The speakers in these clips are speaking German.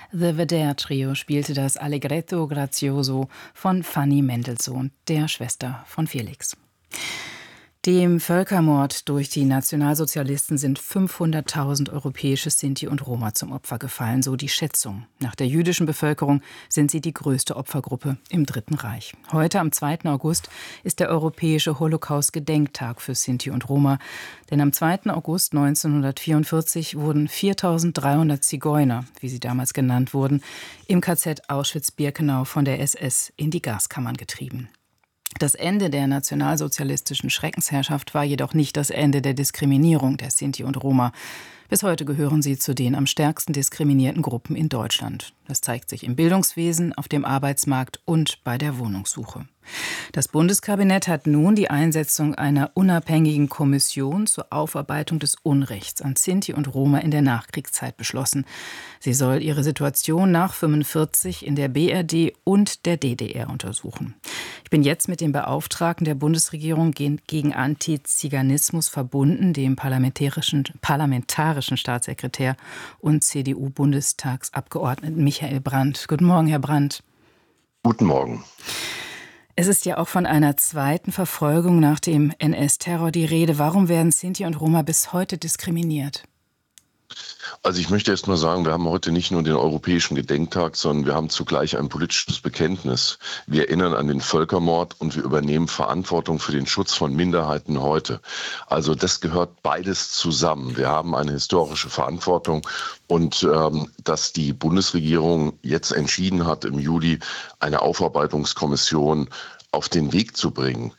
The Vedder Trio spielte das Allegretto Grazioso von Fanny Mendelssohn, der Schwester von Felix. Dem Völkermord durch die Nationalsozialisten sind 500.000 europäische Sinti und Roma zum Opfer gefallen, so die Schätzung. Nach der jüdischen Bevölkerung sind sie die größte Opfergruppe im Dritten Reich. Heute, am 2. August, ist der europäische Holocaust-Gedenktag für Sinti und Roma. Denn am 2. August 1944 wurden 4.300 Zigeuner, wie sie damals genannt wurden, im KZ Auschwitz-Birkenau von der SS in die Gaskammern getrieben. Das Ende der nationalsozialistischen Schreckensherrschaft war jedoch nicht das Ende der Diskriminierung der Sinti und Roma. Bis heute gehören sie zu den am stärksten diskriminierten Gruppen in Deutschland. Das zeigt sich im Bildungswesen, auf dem Arbeitsmarkt und bei der Wohnungssuche. Das Bundeskabinett hat nun die Einsetzung einer unabhängigen Kommission zur Aufarbeitung des Unrechts an Sinti und Roma in der Nachkriegszeit beschlossen. Sie soll ihre Situation nach 1945 in der BRD und der DDR untersuchen. Ich bin jetzt mit dem Beauftragten der Bundesregierung gegen Antiziganismus verbunden, dem parlamentarischen Staatssekretär und CDU-Bundestagsabgeordneten Michael Brandt. Guten Morgen, Herr Brandt. Guten Morgen. Es ist ja auch von einer zweiten Verfolgung nach dem NS-Terror die Rede. Warum werden Sinti und Roma bis heute diskriminiert? Also ich möchte erst mal sagen, wir haben heute nicht nur den Europäischen Gedenktag, sondern wir haben zugleich ein politisches Bekenntnis. Wir erinnern an den Völkermord und wir übernehmen Verantwortung für den Schutz von Minderheiten heute. Also das gehört beides zusammen. Wir haben eine historische Verantwortung und dass die Bundesregierung jetzt entschieden hat, im Juli eine Aufarbeitungskommission auf den Weg zu bringen.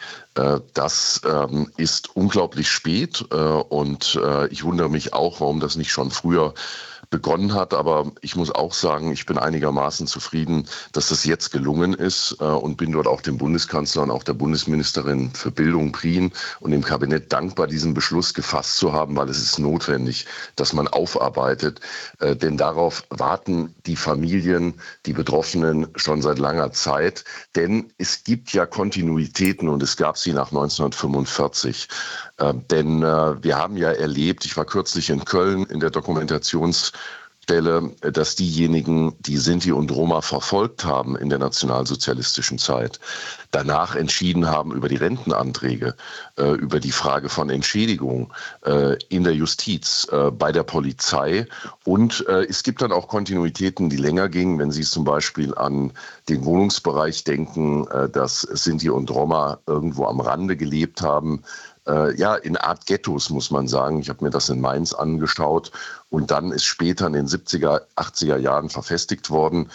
Das ist unglaublich spät und ich wundere mich auch, warum das nicht schon früher begonnen hat. Aber ich muss auch sagen, ich bin einigermaßen zufrieden, dass das jetzt gelungen ist und bin dort auch dem Bundeskanzler und auch der Bundesministerin für Bildung, Prien und dem Kabinett dankbar, diesen Beschluss gefasst zu haben, weil es ist notwendig, dass man aufarbeitet. Denn darauf warten die Familien, die Betroffenen schon seit langer Zeit. Denn es gibt ja Kontinuitäten und es gab sie nach 1945. Denn wir haben ja erlebt, ich war kürzlich in Köln in der Dokumentationsstelle, dass diejenigen, die Sinti und Roma verfolgt haben in der nationalsozialistischen Zeit, danach entschieden haben über die Rentenanträge, über die Frage von Entschädigung in der Justiz, bei der Polizei. Und es gibt dann auch Kontinuitäten, die länger gingen, wenn Sie zum Beispiel an den Wohnungsbereich denken, dass Sinti und Roma irgendwo am Rande gelebt haben. In Art Ghettos, muss man sagen. Ich habe mir das in Mainz angeschaut und dann ist später in den 70er, 80er Jahren verfestigt worden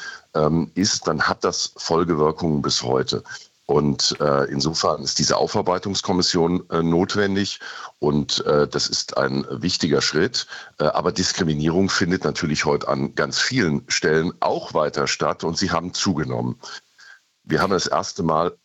dann hat das Folgewirkungen bis heute. Und insofern ist diese Aufarbeitungskommission notwendig und das ist ein wichtiger Schritt. Aber Diskriminierung findet natürlich heute an ganz vielen Stellen auch weiter statt und sie haben zugenommen. Wir haben das erste Mal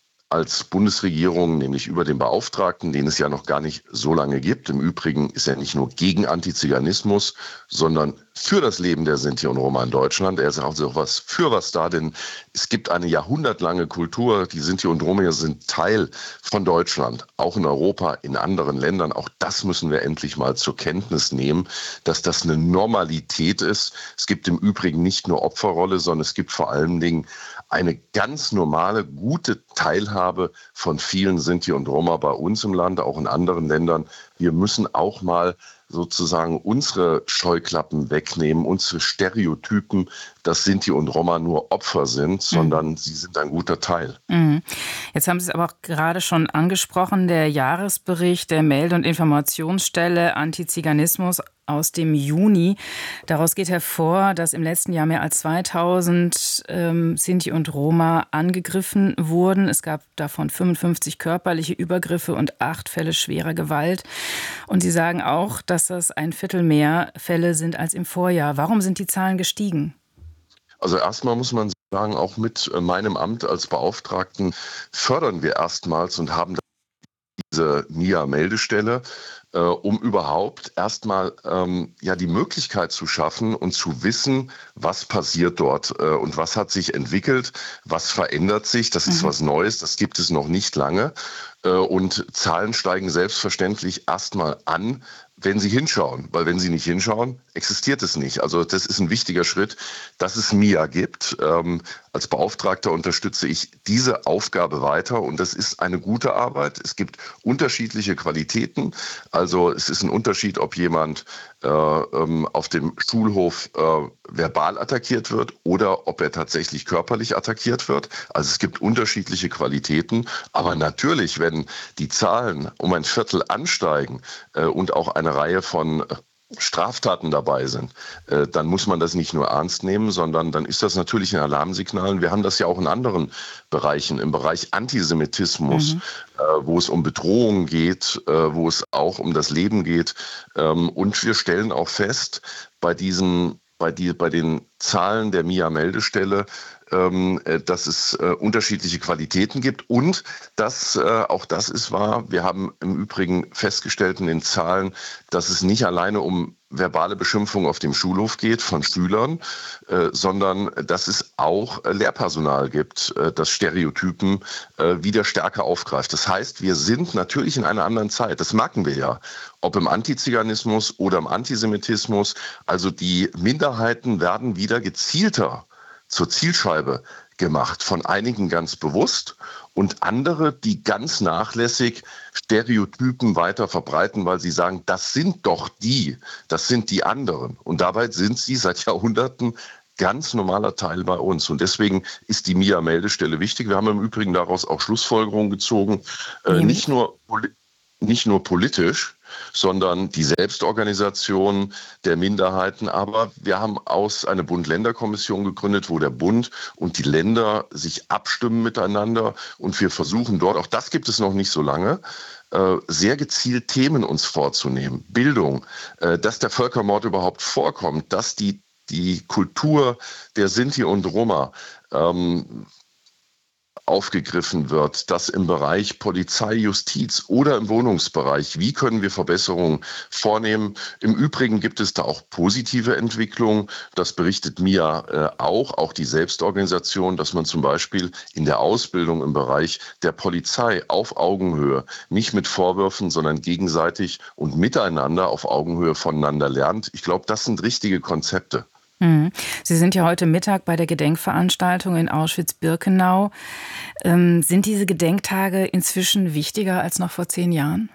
als Bundesregierung, nämlich über den Beauftragten, den es ja noch gar nicht so lange gibt. Im Übrigen ist er nicht nur gegen Antiziganismus, sondern für das Leben der Sinti und Roma in Deutschland. Er ist auch so was da, denn es gibt eine jahrhundertlange Kultur. Die Sinti und Roma sind Teil von Deutschland, auch in Europa, in anderen Ländern. Auch das müssen wir endlich mal zur Kenntnis nehmen, dass das eine Normalität ist. Es gibt im Übrigen nicht nur Opferrolle, sondern es gibt vor allen Dingen eine ganz normale, gute Teilhabe von vielen Sinti und Roma bei uns im Land, auch in anderen Ländern. Wir müssen auch mal sozusagen unsere Scheuklappen wegnehmen, unsere Stereotypen, dass Sinti und Roma nur Opfer sind, sondern sie sind ein guter Teil. Jetzt haben Sie es aber auch gerade schon angesprochen, der Jahresbericht der Melde- und Informationsstelle Antiziganismus aus dem Juni. Daraus geht hervor, dass im letzten Jahr mehr als 2000 Sinti und Roma angegriffen wurden. Es gab davon 55 körperliche Übergriffe und 8 Fälle schwerer Gewalt. Und Sie sagen auch, dass das ein Viertel mehr Fälle sind als im Vorjahr. Warum sind die Zahlen gestiegen? Also erstmal muss man sagen, auch mit meinem Amt als Beauftragten fördern wir erstmals und haben diese NIA-Meldestelle, um überhaupt erstmal die Möglichkeit zu schaffen und zu wissen, was passiert dort und was hat sich entwickelt, was verändert sich. Das ist was Neues, das gibt es noch nicht lange. Und Zahlen steigen selbstverständlich erstmal an, wenn Sie hinschauen, weil wenn Sie nicht hinschauen, existiert es nicht. Also das ist ein wichtiger Schritt, dass es MIA gibt. Als Beauftragter unterstütze ich diese Aufgabe weiter und das ist eine gute Arbeit. Es gibt unterschiedliche Qualitäten. Also es ist ein Unterschied, ob jemand auf dem Schulhof verbal attackiert wird oder ob er tatsächlich körperlich attackiert wird. Also es gibt unterschiedliche Qualitäten. Aber natürlich, wenn die Zahlen um ein Viertel ansteigen und auch eine Reihe von Straftaten dabei sind, dann muss man das nicht nur ernst nehmen, sondern dann ist das natürlich ein Alarmsignal. Wir haben das ja auch in anderen Bereichen, im Bereich Antisemitismus, wo es um Bedrohungen geht, wo es auch um das Leben geht. Und wir stellen auch fest, bei den Zahlen der MIA-Meldestelle, dass es unterschiedliche Qualitäten gibt und dass auch das ist wahr. Wir haben im Übrigen festgestellt in den Zahlen, dass es nicht alleine um verbale Beschimpfung auf dem Schulhof geht von Schülern, sondern dass es auch Lehrpersonal gibt, das Stereotypen wieder stärker aufgreift. Das heißt, wir sind natürlich in einer anderen Zeit. Das merken wir ja, ob im Antiziganismus oder im Antisemitismus. Also die Minderheiten werden wieder gezielter zur Zielscheibe gemacht, von einigen ganz bewusst und andere, die ganz nachlässig Stereotypen weiter verbreiten, weil sie sagen, das sind die anderen. Und dabei sind sie seit Jahrhunderten ganz normaler Teil bei uns. Und deswegen ist die MIA-Meldestelle wichtig. Wir haben im Übrigen daraus auch Schlussfolgerungen gezogen, nicht nur politisch, sondern die Selbstorganisation der Minderheiten. Aber wir haben eine Bund-Länder-Kommission gegründet, wo der Bund und die Länder sich abstimmen miteinander. Und wir versuchen dort, auch das gibt es noch nicht so lange, sehr gezielt Themen uns vorzunehmen. Bildung, dass der Völkermord überhaupt vorkommt, dass die Kultur der Sinti und Roma aufgegriffen wird, dass im Bereich Polizei, Justiz oder im Wohnungsbereich, wie können wir Verbesserungen vornehmen? Im Übrigen gibt es da auch positive Entwicklungen. Das berichtet MIA auch die Selbstorganisation, dass man zum Beispiel in der Ausbildung im Bereich der Polizei auf Augenhöhe, nicht mit Vorwürfen, sondern gegenseitig und miteinander auf Augenhöhe voneinander lernt. Ich glaube, das sind richtige Konzepte. Sie sind ja heute Mittag bei der Gedenkveranstaltung in Auschwitz-Birkenau. Sind diese Gedenktage inzwischen wichtiger als noch vor 10 Jahren?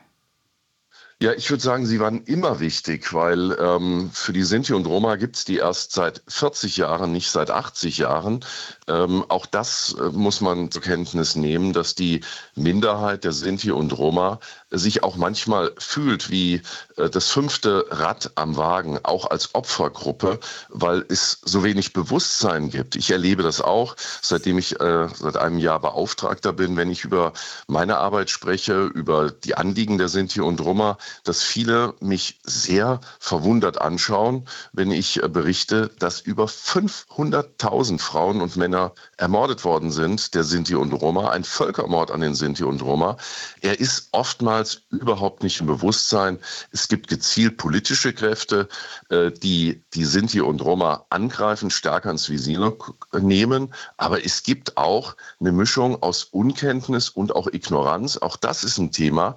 Ja, ich würde sagen, sie waren immer wichtig, weil für die Sinti und Roma gibt es die erst seit 40 Jahren, nicht seit 80 Jahren. Auch das muss man zur Kenntnis nehmen, dass die Minderheit der Sinti und Roma sich auch manchmal fühlt wie das 5. Rad am Wagen, auch als Opfergruppe, weil es so wenig Bewusstsein gibt. Ich erlebe das auch, seitdem ich seit einem Jahr Beauftragter bin, wenn ich über meine Arbeit spreche, über die Anliegen der Sinti und Roma, dass viele mich sehr verwundert anschauen, wenn ich berichte, dass über 500.000 Frauen und Männer ermordet worden sind, der Sinti und Roma, ein Völkermord an den Sinti und Roma. Er ist oftmals überhaupt nicht im Bewusstsein. Es gibt gezielt politische Kräfte, die Sinti und Roma angreifen, stärker ins Visier nehmen. Aber es gibt auch eine Mischung aus Unkenntnis und auch Ignoranz. Auch das ist ein Thema.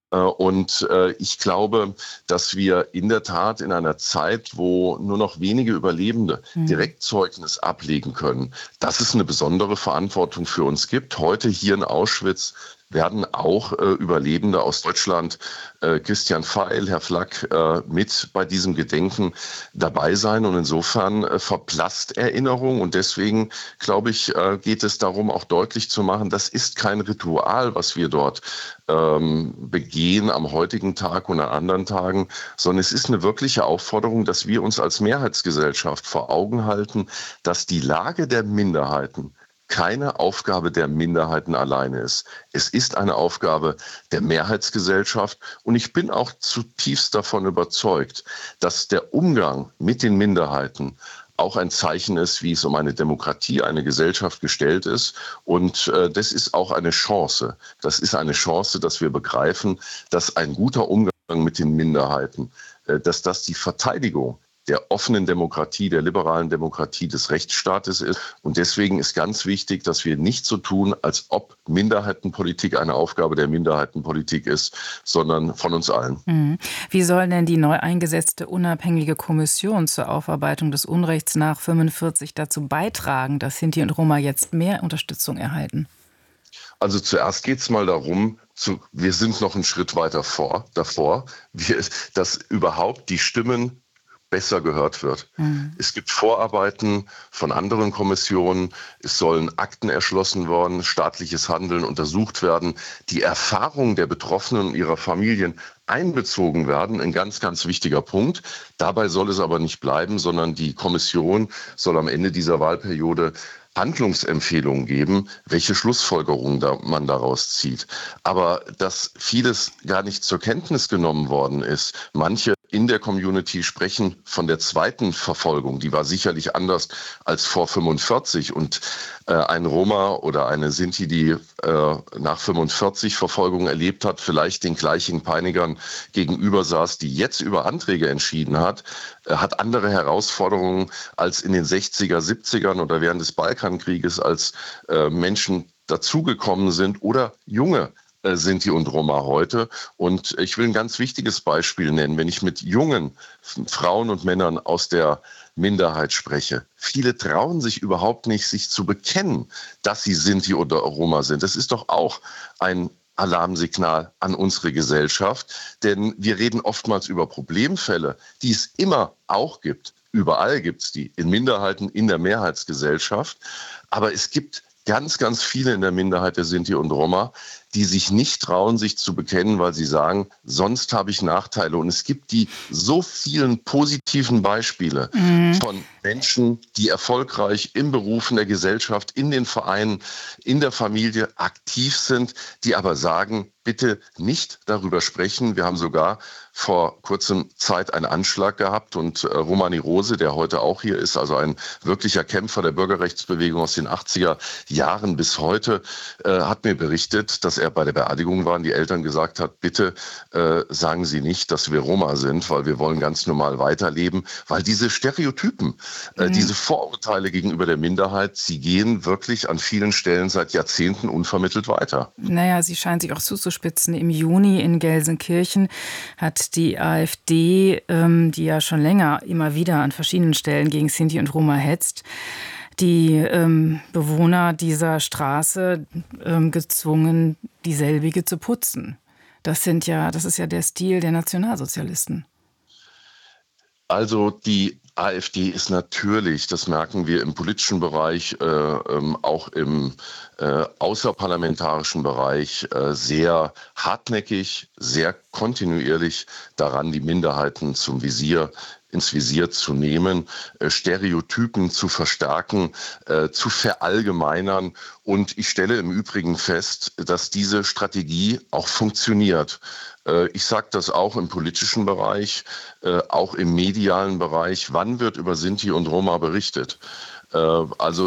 Und ich glaube, dass wir in der Tat in einer Zeit, wo nur noch wenige Überlebende Direktzeugnis ablegen können, dass es eine besondere Verantwortung für uns gibt. Heute hier in Auschwitz werden auch Überlebende aus Deutschland, Christian Pfeil, Herr Flack, mit bei diesem Gedenken dabei sein. Und insofern verblasst Erinnerung. Und deswegen, glaube ich, geht es darum, auch deutlich zu machen, das ist kein Ritual, was wir dort begehen am heutigen Tag und an anderen Tagen, sondern es ist eine wirkliche Aufforderung, dass wir uns als Mehrheitsgesellschaft vor Augen halten, dass die Lage der Minderheiten keine Aufgabe der Minderheiten alleine ist. Es ist eine Aufgabe der Mehrheitsgesellschaft und ich bin auch zutiefst davon überzeugt, dass der Umgang mit den Minderheiten auch ein Zeichen ist, wie es um eine Demokratie, eine Gesellschaft gestellt ist. Und das ist auch eine Chance. Das ist eine Chance, dass wir begreifen, dass ein guter Umgang mit den Minderheiten, dass das die Verteidigung der offenen Demokratie, der liberalen Demokratie des Rechtsstaates ist. Und deswegen ist ganz wichtig, dass wir nicht so tun, als ob Minderheitenpolitik eine Aufgabe der Minderheitenpolitik ist, sondern von uns allen. Wie soll denn die neu eingesetzte unabhängige Kommission zur Aufarbeitung des Unrechts nach 45 dazu beitragen, dass Sinti und Roma jetzt mehr Unterstützung erhalten? Also zuerst geht es mal darum, wir sind noch einen Schritt weiter davor, dass überhaupt die Stimmen besser gehört wird. Es gibt Vorarbeiten von anderen Kommissionen, es sollen Akten erschlossen werden, staatliches Handeln untersucht werden, die Erfahrungen der Betroffenen und ihrer Familien einbezogen werden, ein ganz, ganz wichtiger Punkt. Dabei soll es aber nicht bleiben, sondern die Kommission soll am Ende dieser Wahlperiode Handlungsempfehlungen geben, welche Schlussfolgerungen man daraus zieht. Aber dass vieles gar nicht zur Kenntnis genommen worden ist, manche in der Community sprechen von der zweiten Verfolgung, die war sicherlich anders als vor 45 und ein Roma oder eine Sinti, die nach 45 Verfolgung erlebt hat, vielleicht den gleichen Peinigern gegenüber saß, die jetzt über Anträge entschieden hat andere Herausforderungen als in den 60er, 70ern oder während des Balkankrieges, als Menschen dazugekommen sind oder junge Sinti und Roma heute. Und ich will ein ganz wichtiges Beispiel nennen. Wenn ich mit jungen Frauen und Männern aus der Minderheit spreche, viele trauen sich überhaupt nicht, sich zu bekennen, dass sie Sinti oder Roma sind. Das ist doch auch ein Alarmsignal an unsere Gesellschaft, denn wir reden oftmals über Problemfälle, die es immer auch gibt. Überall gibt es die, in Minderheiten, in der Mehrheitsgesellschaft. Aber es gibt ganz, ganz viele in der Minderheit der Sinti und Roma, die sich nicht trauen, sich zu bekennen, weil sie sagen, sonst habe ich Nachteile. Und es gibt die so vielen positiven Beispiele von Menschen, die erfolgreich im Beruf, in der Gesellschaft, in den Vereinen, in der Familie aktiv sind, die aber sagen, bitte nicht darüber sprechen. Wir haben sogar vor kurzem Zeit einen Anschlag gehabt und Romani Rose, der heute auch hier ist, also ein wirklicher Kämpfer der Bürgerrechtsbewegung aus den 80er Jahren bis heute, hat mir berichtet, dass er bei der Beerdigung war und die Eltern gesagt hat, bitte sagen Sie nicht, dass wir Roma sind, weil wir wollen ganz normal weiterleben, weil diese Stereotypen, diese Vorurteile gegenüber der Minderheit, sie gehen wirklich an vielen Stellen seit Jahrzehnten unvermittelt weiter. Naja, sie scheinen sich auch zuzuspitzen. Im Juni in Gelsenkirchen hat die AfD, die ja schon länger immer wieder an verschiedenen Stellen gegen Sinti und Roma hetzt, die Bewohner dieser Straße gezwungen, dieselbige zu putzen. Das ist ja der Stil der Nationalsozialisten. Also die AfD ist natürlich, das merken wir im politischen Bereich, auch im außerparlamentarischen Bereich, sehr hartnäckig, sehr kontinuierlich daran, die Minderheiten ins Visier zu nehmen, Stereotypen zu verstärken, zu verallgemeinern. Und ich stelle im Übrigen fest, dass diese Strategie auch funktioniert. Ich sage das auch im politischen Bereich, auch im medialen Bereich. Wann wird über Sinti und Roma berichtet? Also